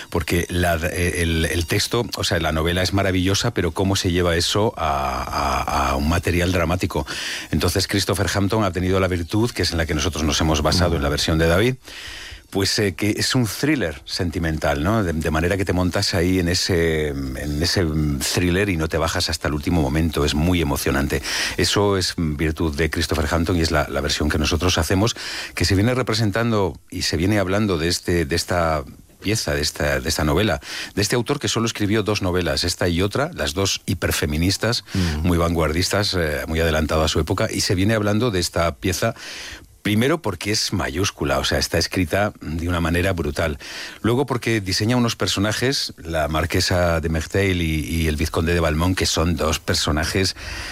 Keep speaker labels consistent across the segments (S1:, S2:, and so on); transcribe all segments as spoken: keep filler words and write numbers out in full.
S1: porque la, el, el texto, o sea, la novela es maravillosa, pero cómo se lleva eso a, a, a un material dramático. Entonces Christopher Hampton ha tenido la virtud, que es en la que nosotros nos hemos basado en la versión de David, pues eh, que es un thriller sentimental, ¿no? De, de manera que te montas ahí en ese, en ese thriller y no te bajas hasta el último momento. Es muy emocionante. Eso es virtud de Christopher Hampton y es la, la versión que nosotros hacemos, que se viene representando y se viene hablando de, este, de esta... pieza de esta, de esta novela, de este autor que solo escribió dos novelas, esta y otra, las dos hiperfeministas, mm. muy vanguardistas, eh, muy adelantado a su época, y se viene hablando de esta pieza. Primero porque es mayúscula, o sea, está escrita de una manera brutal. Luego porque diseña unos personajes, la marquesa de Merteuil y, y el vizconde de Valmont, que son dos personajes...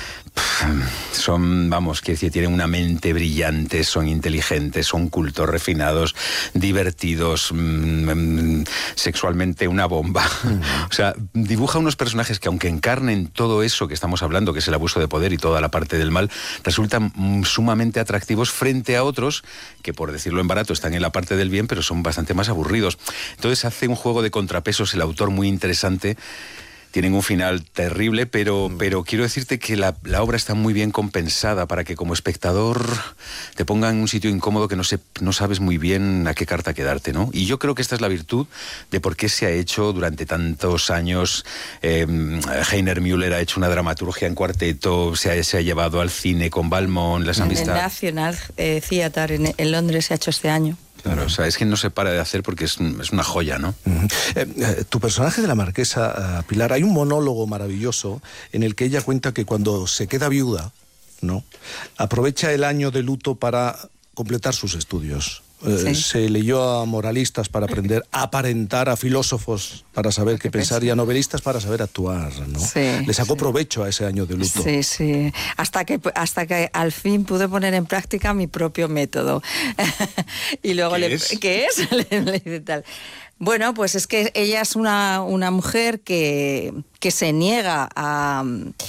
S1: Son, vamos, quiero decir, tienen una mente brillante, son inteligentes, son cultos, refinados, divertidos, mmm, sexualmente una bomba. Uh-huh. O sea, dibuja unos personajes que, aunque encarnen todo eso que estamos hablando, que es el abuso de poder y toda la parte del mal, resultan mm, sumamente atractivos frente a otros que, por decirlo en barato, están en la parte del bien, pero son bastante más aburridos. Entonces hace un juego de contrapesos el autor muy interesante. Tienen un final terrible, pero, pero quiero decirte que la, la obra está muy bien compensada para que como espectador te ponga en un sitio incómodo que no, se, no sabes muy bien a qué carta quedarte, ¿no? Y yo creo que esta es la virtud de por qué se ha hecho durante tantos años. Eh, Heiner Müller ha hecho una dramaturgia en cuarteto, se ha, se ha llevado al cine con Valmont, las amistades.
S2: En el National eh, Theatre en, en Londres se ha hecho este año.
S1: Claro, o sea, es que no se para de hacer porque es, es una joya, ¿no?
S3: Uh-huh. eh, eh, tu personaje de la marquesa, uh, Pilar, hay un monólogo maravilloso en el que ella cuenta que cuando se queda viuda, ¿no?, aprovecha el año de luto para completar sus estudios. Eh, sí. Se leyó a moralistas para aprender a aparentar, a filósofos para saber qué pensar y a novelistas para saber actuar, ¿no? Sí, Le sacó sí. provecho a ese año de luto.
S2: Sí, sí. Hasta que, hasta que al fin pude poner en práctica mi propio método. Y luego
S1: ¿Qué
S2: le...
S1: es?
S2: ¿Qué es? le, le dice tal. Bueno, pues es que ella es una, una mujer que, que se niega a,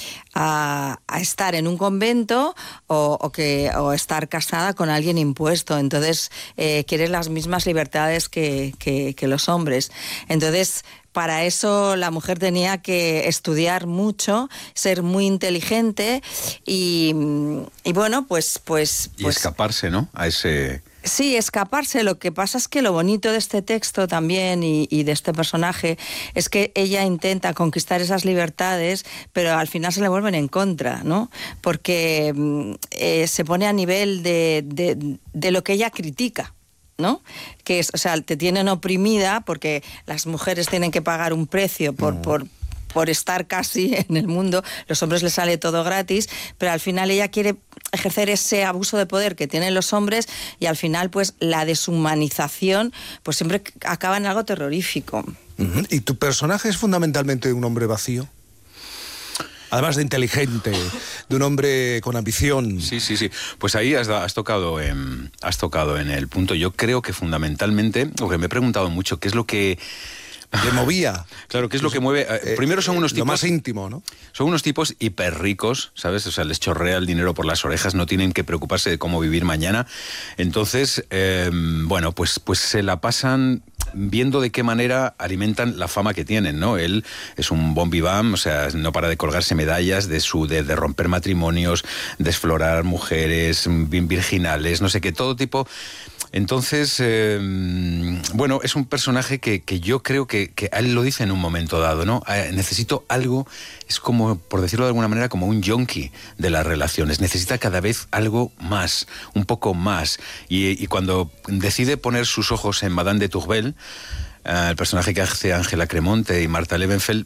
S2: a, a estar en un convento o, o, que, o estar casada con alguien impuesto. Entonces, eh, quiere las mismas libertades que, que, que los hombres. Entonces, para eso la mujer tenía que estudiar mucho, ser muy inteligente y, y bueno, pues, pues...
S1: Y
S2: pues,
S1: escaparse, ¿no?, a ese...
S2: Sí, escaparse. Lo que pasa es que lo bonito de este texto también y, y de este personaje es que ella intenta conquistar esas libertades, pero al final se le vuelven en contra, ¿no? Porque eh, se pone a nivel de, de, de lo que ella critica, ¿no? Que es, o sea, te tienen oprimida porque las mujeres tienen que pagar un precio por... Mm. por por estar casi en el mundo, los hombres les sale todo gratis, pero al final ella quiere ejercer ese abuso de poder que tienen los hombres y al final pues la deshumanización pues siempre acaba en algo terrorífico.
S3: Uh-huh. ¿Y tu personaje es fundamentalmente un hombre vacío? Además de inteligente, de un hombre con ambición.
S1: Sí, sí, sí. Pues ahí has, has, tocado, eh, has tocado en el punto. Yo creo que fundamentalmente, porque me he preguntado mucho, ¿qué es lo que...
S3: le movía?
S1: Claro, ¿qué es lo que mueve? Eh, Primero son unos tipos...
S3: Lo más íntimo, ¿no?
S1: Son unos tipos hiper ricos, ¿sabes? O sea, les chorrea el dinero por las orejas, no tienen que preocuparse de cómo vivir mañana. Entonces, eh, bueno, pues, pues se la pasan viendo de qué manera alimentan la fama que tienen, ¿no? Él es un bon vivant, o sea, no para de colgarse medallas de su de, de romper matrimonios, de explorar mujeres virginales, no sé qué, todo tipo... Entonces, eh, bueno, es un personaje que, que yo creo que, que él lo dice en un momento dado, ¿no? Eh, necesito algo, es como, por decirlo de alguna manera, como un yonki de las relaciones. Necesita cada vez algo más, un poco más. Y, y cuando decide poner sus ojos en Madame de Tourvel, eh, el personaje que hace Ángela Cremonte y Marta Levenfeld,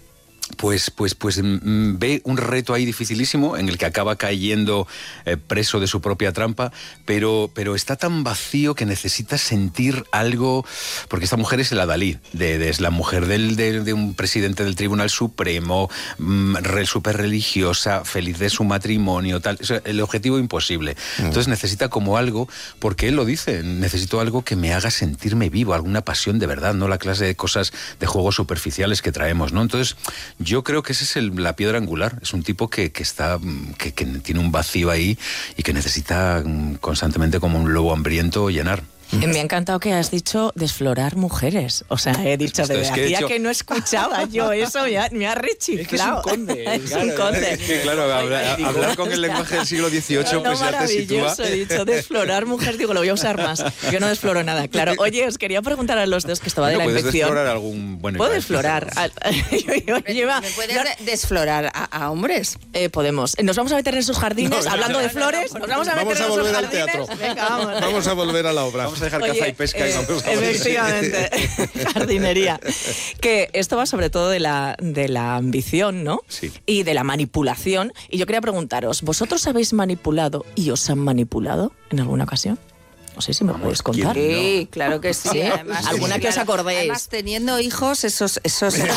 S1: Pues, pues, pues mm, ve un reto ahí dificilísimo en el que acaba cayendo eh, preso de su propia trampa, pero, pero está tan vacío que necesita sentir algo, porque esta mujer es el Adalid, de, de, es la mujer del, de, de un presidente del Tribunal Supremo, mm, re, súper religiosa, feliz de su matrimonio, tal, o sea, el objetivo imposible. Mm. Entonces necesita como algo, porque él lo dice, necesito algo que me haga sentirme vivo, alguna pasión de verdad, no la clase de cosas, de juegos superficiales que traemos, ¿no? Entonces yo creo que esa es el, la piedra angular. Es un tipo que, que está que, que tiene un vacío ahí y que necesita constantemente, como un lobo hambriento, llenar.
S4: Me ha encantado que has dicho desflorar mujeres. O sea, he dicho,
S1: Esto
S4: de
S1: es que he
S4: hacía
S1: hecho-
S4: que no escuchaba yo eso, me ha, me ha rechiflado.
S3: Es que es un conde,
S4: Es
S3: claro,
S4: un conde.
S1: Es que claro, hablar, hablar con el lenguaje del siglo dieciocho, pues ya te sitúa.
S4: Maravilloso, he dicho, desflorar mujeres, digo, lo voy a usar más. Yo no desfloro nada, claro. Oye, os quería preguntar a los dos, que estaba de
S1: Bueno,
S4: la
S1: puedes
S4: infección.
S1: desflorar algún... Bueno,
S4: ¿Puedo
S1: iba a
S4: desflorar?
S1: decir-
S4: Yo- yo- lleva-
S2: ¿Me puedes desflorar a, a hombres?
S4: Eh, podemos. Nos vamos a meter en esos jardines,
S3: No,
S4: hablando
S3: no,
S4: de flores. Nos vamos a meter
S3: Vamos a
S4: en esos
S3: volver al
S4: jardines.
S3: teatro.
S4: Venga, vamos.
S3: Vamos a volver a la obra.
S1: Vamos a dejar
S4: Oye,
S1: caza y pesca y
S4: eh,
S1: vamos a ver.
S4: efectivamente, jardinería. Que esto va sobre todo de la, de la ambición, ¿no?
S1: Sí.
S4: Y de la manipulación. Y yo quería preguntaros, ¿vosotros habéis manipulado y os han manipulado en alguna ocasión? No sé si me podéis contar.
S1: ¿quién no?
S2: Sí, claro que sí.
S4: ¿Sí?
S2: Además,
S4: ¿Alguna que os acordéis?
S2: Además, teniendo hijos, eso, eso será...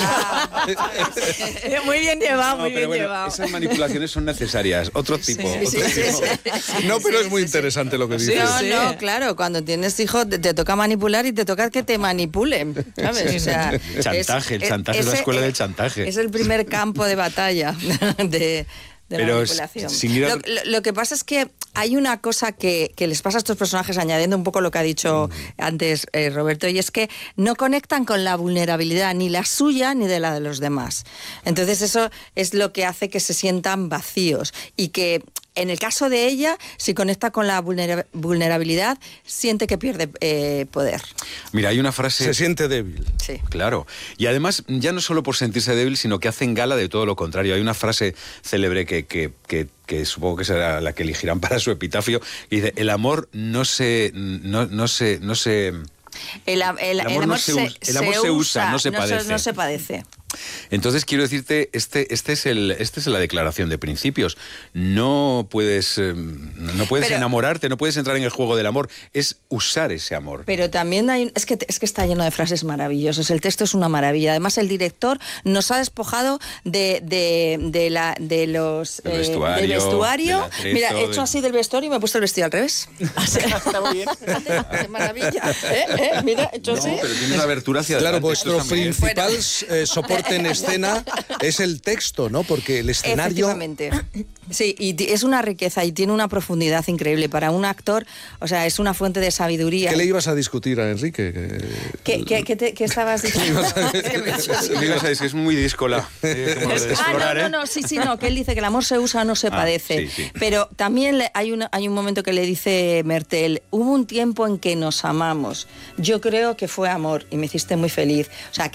S4: Muy bien llevado,
S1: No,
S4: muy
S1: pero
S4: bien
S1: bueno,
S4: llevado.
S1: esas manipulaciones son necesarias. Otro tipo.
S2: Sí, sí,
S1: otro
S2: sí,
S1: tipo.
S2: sí.
S3: No, pero
S2: Sí,
S3: es muy
S2: sí, sí.
S3: interesante lo que
S4: Sí,
S3: dices.
S2: No,
S4: sí.
S2: no, claro, cuando tienes hijos te, te toca manipular y te toca que te manipulen, ¿sabes? O sea,
S1: Chantaje, el chantaje es la
S2: ese-
S1: escuela del chantaje.
S2: Es el primer campo de batalla de, de la
S1: Pero
S2: manipulación.
S1: sin ir a-
S2: lo, lo- lo que pasa es que hay una cosa que, que les pasa a estos personajes, añadiendo un poco lo que ha dicho antes eh, Roberto, y es que no conectan con la vulnerabilidad, ni la suya ni de la de los demás. Entonces eso es lo que hace que se sientan vacíos y que... En el caso de ella, si conecta con la vulnera- vulnerabilidad, siente que pierde eh, poder.
S1: Mira, hay una frase...
S3: Se siente débil.
S2: Sí.
S1: Claro. Y además, ya no solo por sentirse débil, sino que hacen gala de todo lo contrario. Hay una frase célebre que, que, que, que supongo que será la que elegirán para su epitafio, que dice, el amor no se... No, no se, no se
S2: El, a- el-
S1: El amor
S2: el
S1: no
S2: amor
S1: se
S2: se,
S1: us- el amor se usa, no se padece.
S2: No se padece.
S1: Entonces quiero decirte, este, este es el, este es la declaración de principios. No puedes, eh, no puedes
S2: Pero-
S1: enamorarte, no puedes entrar en el juego del amor. Es usar ese amor.
S2: Pero también hay... Es que, es que está lleno de frases maravillosas. El texto es una maravilla. Además, el director nos ha despojado de, de, de, la, de los...
S1: Del
S2: eh,
S1: vestuario,
S2: del vestuario.
S1: del atrezo,
S2: Mira, he hecho
S1: del-
S2: así del vestuario y me he puesto el vestido al revés. Está muy bien. Qué maravilla. ¿Eh? ¿Eh? Mira, he hecho así.
S1: Pero tienes la abertura hacia
S3: Claro,
S1: adelante.
S3: vuestro
S1: Esto está muy bien.
S3: principal eh, soporte en escena es el texto, ¿no? Porque el escenario...
S2: Efectivamente. Sí, y ti- es una riqueza y tiene una profundidad increíble. Para un actor, o sea, es una fuente de sabiduría.
S3: ¿Qué le ibas a discutir a Enrique? Que-
S2: ¿Qué, qué- qué te- qué estabas diciendo? Es que me he hecho así.
S1: Digo, sabes que es muy díscola. eh, como lo de
S2: Ah,
S1: explorar,
S2: no,
S1: ¿eh?
S2: no, no, sí, sí, no, que él dice que el amor se usa, no se
S1: Ah,
S2: padece.
S1: sí, sí.
S2: Pero también le- hay, una, hay un momento que le dice Mertel, hubo un tiempo en que nos amamos. Yo creo que fue amor y me hiciste muy feliz. O sea,